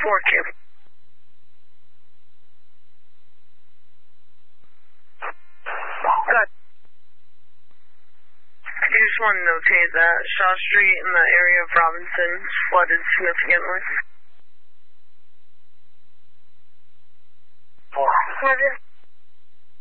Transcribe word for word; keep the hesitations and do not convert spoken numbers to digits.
four, Kim. Good. I just want to notate that Shaw Street in the area of Robinson flooded significantly. Four. Roger.